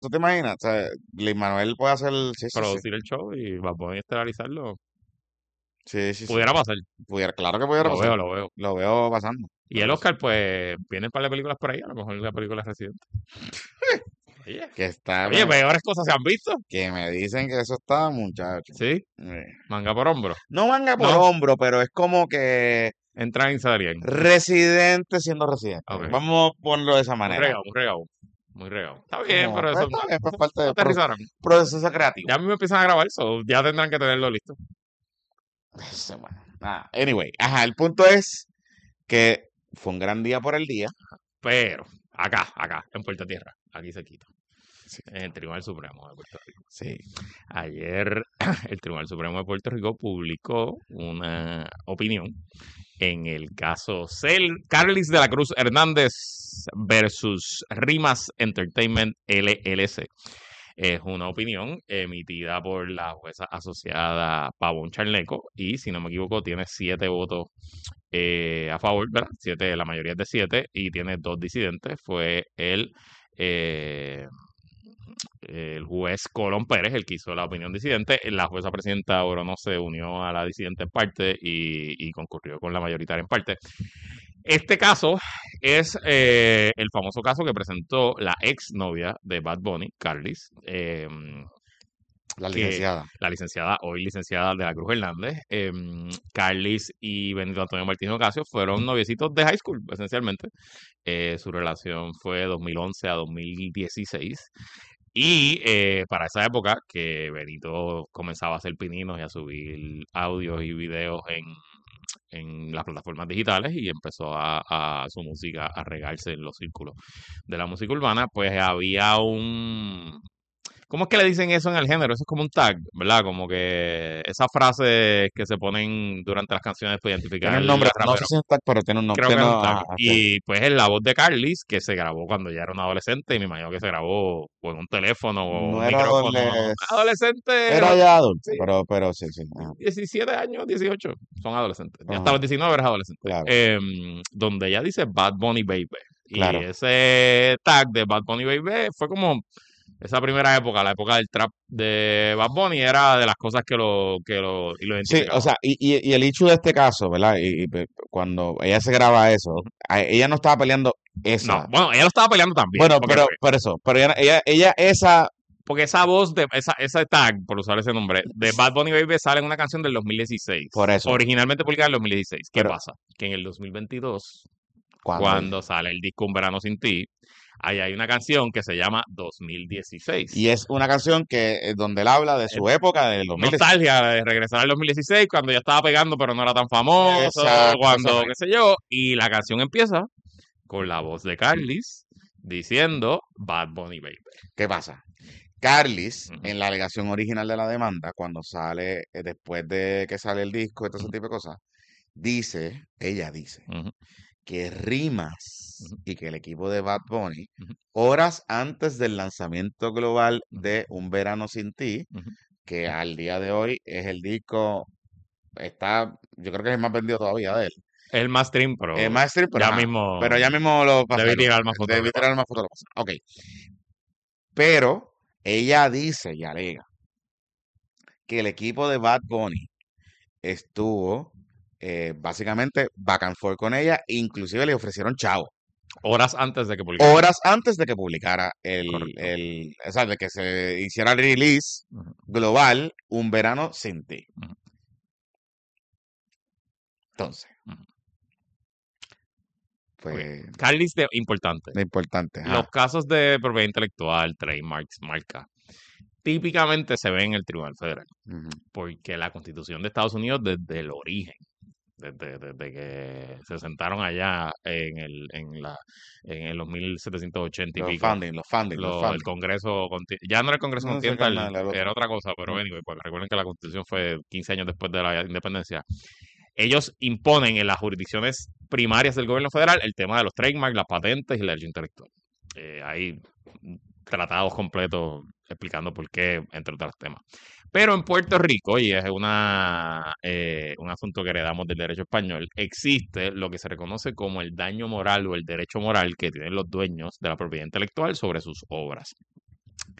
¿Tú te imaginas? O sea, Lin-Manuel puede hacer, sí, sí, sí, producir el show y va a poder estelarizarlo. sí, sí, sí. Pudiera pasar, Claro que pudiera lo pasar. veo, lo veo. Lo veo pasando. Y el Oscar, pues, viene un par de películas por ahí, a lo mejor la película es Residente. Oye, Que está, oye, peores cosas se han visto, que me dicen que eso está, muchacho. ¿sí? Eh, Manga por hombro. No manga por No, hombro, pero es como que entra y salían. residente siendo residente. Ok, Vamos a ponerlo de esa muy manera. regado, muy regado. Muy regado. Está bien, Como, pero pues eso, está bien, pues parte lo del aterrizaron. proceso creativo. Ya a mí me empiezan a grabar eso, ya tendrán que tenerlo listo. Bueno, nada. Anyway, ajá, el punto es que fue un gran día por el día. Pero, acá, en Puerto Tierra, aquí se quita. Sí, En el Tribunal Supremo de Puerto Rico. sí. Ayer el Tribunal Supremo de Puerto Rico publicó una opinión en el caso Carlis de la Cruz Hernández versus Rimas Entertainment LLC. Es una opinión emitida por la jueza asociada Pavón Charneco y, si no me equivoco, tiene 7 votos a favor, ¿verdad? La mayoría es de 7 y tiene 2 disidentes. Fue eh, el juez Colón Pérez, el que hizo la opinión disidente. La jueza presidenta Orono se unió a la disidente en parte y concurrió con la mayoritaria en parte. Este caso es el famoso caso que presentó la ex novia de Bad Bunny, Carlis, La que licenciada. la licenciada, hoy licenciada de la Cruz Hernández, Carlis y Benito Antonio Martínez Ocasio fueron noviecitos de high school, esencialmente. Su relación fue de 2011 a 2016. Y para esa época que Benito comenzaba a hacer pininos y a subir audios y videos en las plataformas digitales y empezó a su música a regarse en los círculos de la música urbana, pues había ¿cómo es que le dicen eso en el género? Eso es como un tag, ¿verdad? Como que esas frases que se ponen durante las canciones para Tiene identificar un el nombre, no sé rapero. si es un tag, pero tiene un nombre. Creo que es un tag. Ajá, ok. Y pues es la voz de Carlis, que se grabó cuando ya era un adolescente, y me imagino que se grabó o en un teléfono o No un era micrófono. Adolescente, era ya adulto, sí, pero sí, sí. Ajá, 17 años, 18, son adolescentes. Ya hasta ajá, los 19 eres adolescente. claro, Donde ella dice Bad Bunny Baby. Y claro. ese tag de Bad Bunny Baby fue como esa primera época, la época del trap de Bad Bunny, era de las cosas y lo Sí, o identificaba. sea, y el hecho de este caso, ¿verdad? Cuando ella se graba eso, ella no estaba peleando No, esa. bueno, ella lo estaba peleando también, Bueno, pero eso, pero ella esa, porque esa voz de esa tag, por usar ese nombre, de Bad Bunny Baby sale en una canción del por 2016, eso, originalmente publicada en el 2016. ¿Qué pero pasa? Que en el 2022, cuando ella, cuando sale el disco Un Verano Sin Ti, ahí hay una canción que se llama 2016. y es una canción que donde él habla de Eh, su época del 2010. Nostalgia de regresar al 2016, cuando ya estaba pegando, pero no era tan famoso, Exacto, eso cuando, qué es. sé yo, y la canción empieza con la voz de Carlis diciendo Bad Bunny Baby. ¿Qué pasa? Carlis, Ujú, en la alegación original de la demanda, cuando sale, después de que sale el disco y todo ese ujú, tipo de cosas, ella dice, ujú, que Rimas ujú, y que el equipo de Bad Bunny, ujú, horas antes del lanzamiento global ujú, de Un Verano Sin Ti, ujú. que al día de hoy es el disco, yo creo que es el más vendido todavía de él. Es el más stream, pero Maestro, pero ya ajá, pero mismo ya mismo lo debe pasa, tirar más fotos de debe lo pasa. tirar más fotos, lo pasa. Ok, pero ella dice y alega que el equipo de Bad Bunny estuvo básicamente back and forth con ella, inclusive le ofrecieron chavo. Horas antes de que publicara el Horas disco. antes de que publicara Correcto. o sea, de que se hiciera el release Ujú, global, Un Verano Sin Ti. ujú, Entonces, ujú. Ok. pues, Carlis, importante. lo importante, Los ajá. casos de propiedad intelectual, trademarks, marca, típicamente se ven en el Tribunal Federal, Ujú. porque la Constitución de Estados Unidos desde el origen, desde que se sentaron allá en los 1780 y pico, Los el funding. Congreso, ya no era el Congreso No sé qué Continental, nada, el era otro. otra cosa, pero No. anyway, porque recuerden que la Constitución fue 15 años después de la independencia. Ellos imponen en las jurisdicciones primarias del gobierno federal el tema de los trademarks, las patentes y la derecho intelectual. Hay tratados completos explicando por qué, entre otros temas. Pero en Puerto Rico, y es un asunto que heredamos del derecho español, existe lo que se reconoce como el daño moral o el derecho moral que tienen los dueños de la propiedad intelectual sobre sus obras.